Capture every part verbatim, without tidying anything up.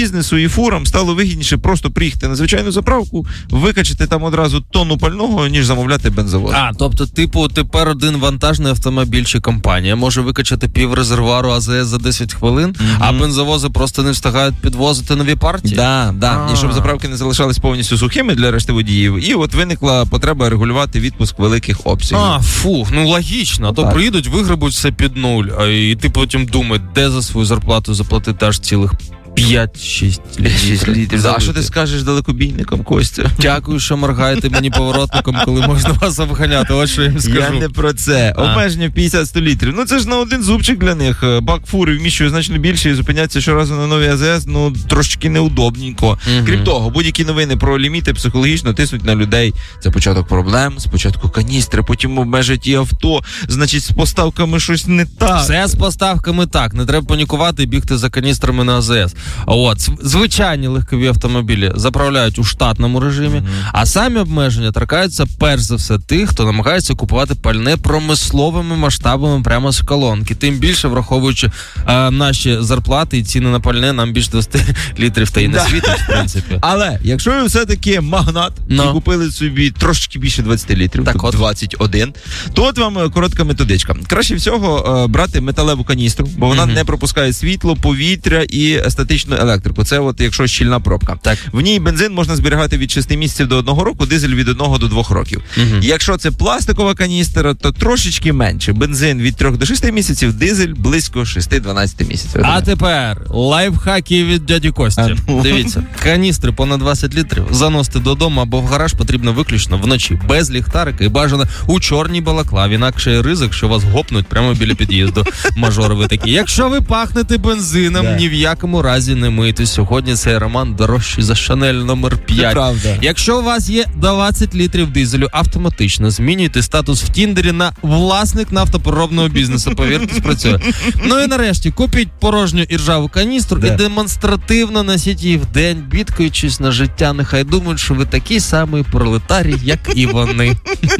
бізнесу і фурам стало вигідніше просто приїхати на звичайну заправку, викачати там одразу тонну пального, ніж замовляти бензовоз. А, тобто, типу, тепер один вантажний автомобіль чи компанія може викачати пів резервуару АЗС за десять хвилин, mm-hmm. а бензовози просто не встигають підвозити нові партії? Да, да. І щоб заправки не залишались повністю сухими для решти водіїв. І от виникла потреба регулювати відпуск великих обсягів. А, фу, ну логічно. А то так. приїдуть, вигребуть все під нуль, а і ти потім думаєш, де за свою зарплату заплатити аж цілих п'ять-шість літрів. А що ти скажеш далекобійникам, Костя? Дякую, що моргаєте мені поворотником, коли можна вас обганяти. Ось що я їм скажу. Я не про це. А. Обмеження в п'ятдесят літрів. Ну це ж на один зубчик для них. Бак фури вміщує значно більше і зупиняться щоразу на новій АЗС, ну трошки неудобненько. Угу. Крім того, будь-які новини про ліміти психологічно тиснуть на людей. Це початок проблем, спочатку каністри, потім обмежать і авто. Значить, з поставками щось не так. Все з поставками так. Не треба панікувати і бігти за каністрами на АЗС. От, звичайні легкові автомобілі заправляють у штатному режимі, mm-hmm. а самі обмеження торкаються перш за все тих, хто намагається купувати пальне промисловими масштабами прямо з колонки. Тим більше, враховуючи а, наші зарплати і ціни на пальне, нам більше двадцять літрів та й не світить, в принципі. Але, якщо ви все-таки магнат no. і купили собі трошки більше двадцять літрів, так от. двадцять один, то от вам коротка методичка. Краще всього брати металеву каністру, бо вона mm-hmm. не пропускає світло, повітря і статичну електрику. Це от якщо щільна пробка. Так. В ній бензин можна зберігати від шести місяців до одного року, дизель від одного до двох років. Угу. Якщо це пластикова каністра, то трошечки менше. Бензин від трьох до шести місяців, дизель близько шести-дванадцяти місяців. А тепер лайфхаки від дяді Кості. А, ну. Дивіться, каністри понад двадцять літрів заносити додому або в гараж потрібно виключно вночі, без ліхтарика і бажано у чорній балаклаві, інакше ризик, що вас гопнуть прямо біля під'їзду. Мажори ви такі. Якщо ви пахнете бензином, да. ні в якому разі не мийте. Сьогодні цей роман дорожчий за Шанель номер п'ять. Якщо у вас є двадцять літрів дизелю, автоматично змінюйте статус в Тіндері на власник нафтопереробного бізнесу. Повірте, спрацює. Ну і нарешті, купіть порожню і ржаву каністру да. і демонстративно носіть її вдень, бідкаючись на життя. Нехай думають, що ви такий самий пролетарій, як і вони.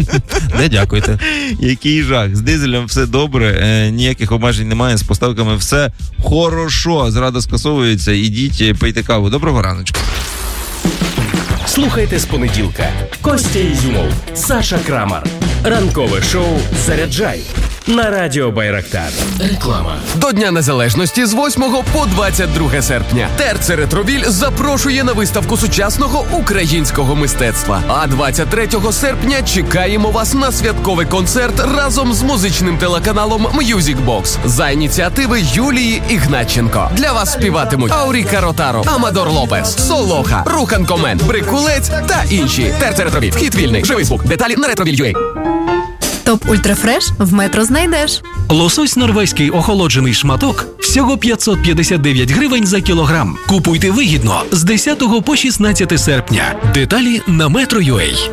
Не дякуйте. Який жах. З дизелем все добре, е, ніяких обмежень немає, з поставками все хорошо. Зрада скасовується, ідіть, пийте каву. Доброго раночку. Слухайте з понеділка. Костя Ізюмов, Саша Крамар. Ранкове шоу «Заряджай» на Радіо Байрактар. Реклама. До Дня Незалежності з восьмого по двадцять друге серпня. Терце Ретровіль запрошує на виставку сучасного українського мистецтва. А двадцять третього серпня чекаємо вас на святковий концерт разом з музичним телеканалом Music Box за ініціативи Юлії Ігнатченко. Для вас співатимуть Ауріка Ротаро, Амадор Лопес, Солоха, Руханкомен, Брикулець та інші. Терце Ретровіль. Вхід вільний. Живий звук. Деталі на ретровіль.ua. Топ Ультрафреш в Метро знайдеш. Лосось норвезький охолоджений шматок всього п'ятсот п'ятдесят дев'ять гривень за кілограм. Купуйте вигідно з десятого по шістнадцяте серпня. Деталі на Metro.ua.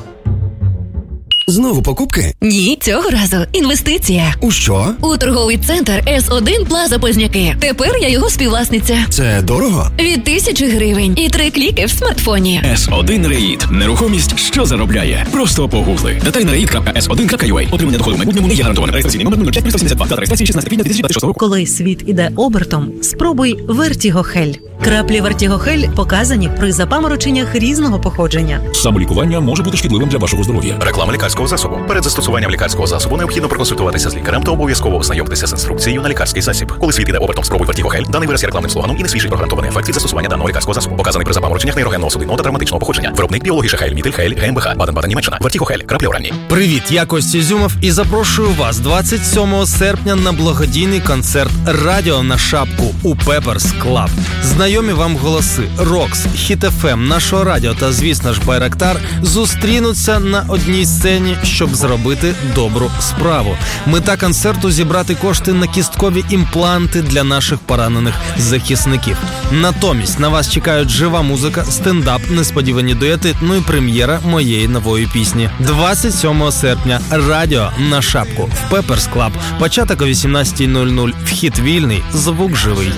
Знову покупки? Ні, цього разу інвестиція. У що? У торговий центр Ес один Плаза Позняки. Тепер я його співвласниця. Це дорого? Від тисячі гривень і три кліки в смартфоні. Ес один Реїд. Нерухомість, що заробляє. Просто погугли. Деталі на реїд крапка ес один крапка ю а. Отримання доходу в майбутньому не є гарантоване. Реєстраційний номер нуль п'ять сімдесят два. Дата реєстрації шістнадцяте квітня дві тисячі двадцять шостого року. Коли світ іде обертом, спробуй Вертігохель. Краплі Вертігохель показані при запамороченнях різного походження. Самолікування може бути шкідливим для вашого здоров'я. Реклама лікарського засобу. Перед застосуванням лікарського засобу необхідно проконсультуватися з лікарем та обов'язково ознайомитися з інструкцією на лікарський засіб. Коли світ іде обертом, спробуй Вертігохель. Даний вираз є рекламним слоганом і не свідчить про гарантований ефект від застосування даного лікарського засобу. Показаний при запамороченнях нейрогенного судинного та травматичного походження. Виробник біологіша Хель, Мітиль Хель, ГМБХ, Баден-Баден, Німеччина. Вертігохель. Краплі оранні. Привіт, я Костя Ізюмов і запрошую вас двадцять сьомого серпня на благодійний концерт «Радіо на шапку» у Пеперс Клаб. Знайомі вам голоси Рокс, Хіт еф ем, Нашого радіо та, звісно ж, Байрактар зустрінуться на одній сцені, щоб зробити добру справу. Мета концерту – зібрати кошти на кісткові імпланти для наших поранених захисників. Натомість на вас чекають жива музика, стендап, несподівані дуети, ну і прем'єра моєї нової пісні. двадцять сьомого серпня «Радіо на шапку» в Пеперс Клаб. Початок о вісімнадцята нуль нуль. Вхід вільний, звук живий.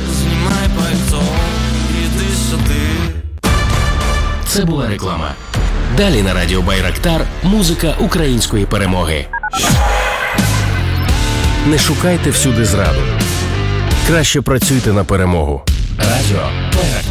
Це була реклама. Далі на Радіо Байрактар музика української перемоги. Не шукайте всюди зраду. Краще працюйте на перемогу. Радіо Байрактар.